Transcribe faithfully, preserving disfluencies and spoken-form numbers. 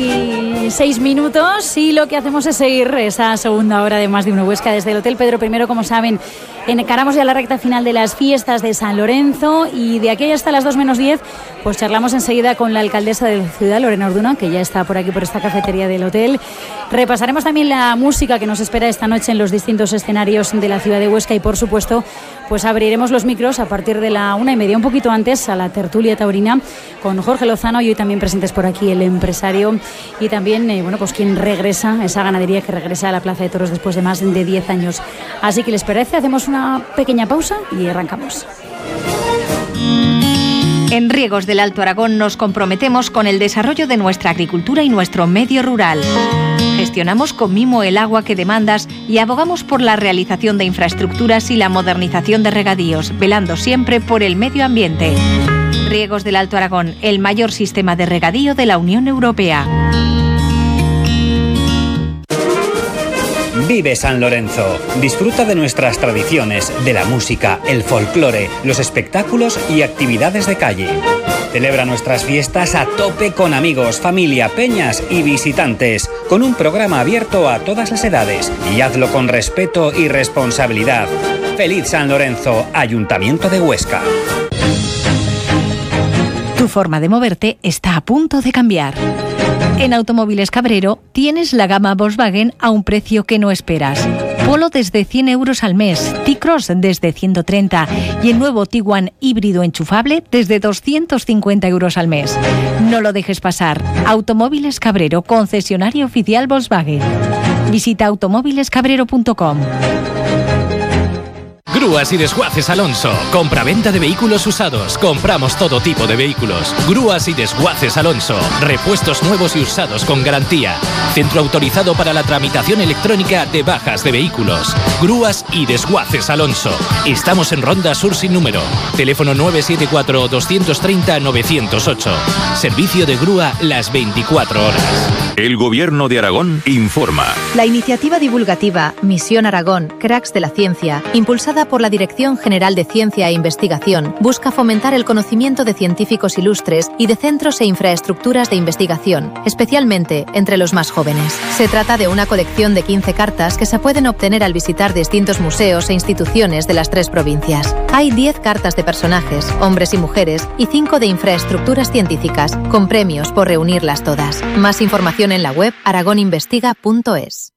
y seis minutos y lo que hacemos es seguir esa segunda hora de Más de Uno Huesca desde el Hotel Pedro I. Como saben, encaramos ya la recta final de las fiestas de San Lorenzo y de aquí hasta las dos menos diez pues charlamos enseguida con la alcaldesa de la ciudad, Lorena Orduna, que ya está por aquí por esta cafetería del hotel. Repasaremos también la música que nos espera esta noche en los distintos escenarios de la ciudad de Huesca y por supuesto pues abriremos los micros a partir de la una y media, un poquito antes, a la tertulia taurina con Jorge Lozano y hoy también presentes por aquí el empresario y también eh, bueno pues quien regresa, esa ganadería que regresa a la Plaza de Toros después de más de diez años. Así que les parece, hacemos una pequeña pausa y arrancamos. En Riegos del Alto Aragón nos comprometemos con el desarrollo de nuestra agricultura y nuestro medio rural. Gestionamos con mimo el agua que demandas y abogamos por la realización de infraestructuras y la modernización de regadíos, velando siempre por el medio ambiente. Riegos del Alto Aragón, el mayor sistema de regadío de la Unión Europea. Vive San Lorenzo. Disfruta de nuestras tradiciones, de la música, el folclore, los espectáculos y actividades de calle. Celebra nuestras fiestas a tope con amigos, familia, peñas y visitantes, con un programa abierto a todas las edades y hazlo con respeto y responsabilidad. Feliz San Lorenzo, Ayuntamiento de Huesca. Tu forma de moverte está a punto de cambiar. En Automóviles Cabrero tienes la gama Volkswagen a un precio que no esperas. Polo desde cien euros al mes, T-Cross desde ciento treinta y el nuevo Tiguan híbrido enchufable desde doscientos cincuenta euros al mes. No lo dejes pasar. Automóviles Cabrero, concesionario oficial Volkswagen. Visita automóviles cabrero punto com. Grúas y Desguaces Alonso. Compra-venta de vehículos usados. Compramos todo tipo de vehículos. Grúas y Desguaces Alonso. Repuestos nuevos y usados con garantía. Centro autorizado para la tramitación electrónica de bajas de vehículos. Grúas y Desguaces Alonso. Estamos en Ronda Sur sin número. Teléfono nueve siete cuatro, dos tres cero, nueve cero ocho. Servicio de grúa las veinticuatro horas. El Gobierno de Aragón informa. La iniciativa divulgativa Misión Aragón, Cracks de la Ciencia, impulsada por la Dirección General de Ciencia e Investigación, busca fomentar el conocimiento de científicos ilustres y de centros e infraestructuras de investigación, especialmente entre los más jóvenes. Se trata de una colección de quince cartas que se pueden obtener al visitar distintos museos e instituciones de las tres provincias. Hay diez cartas de personajes, hombres y mujeres, y cinco de infraestructuras científicas, con premios por reunirlas todas. Más información en la web aragoninvestiga punto es.